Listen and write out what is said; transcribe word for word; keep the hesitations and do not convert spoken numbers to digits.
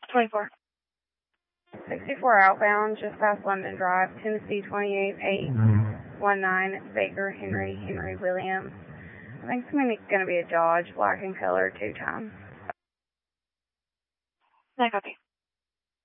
twenty-four. sixty-four outbound, just past London Drive, Tennessee twenty-eight eight one nine, Baker Henry Henry Williams. I think it's going to be a Dodge, black in color, two times. nine copy.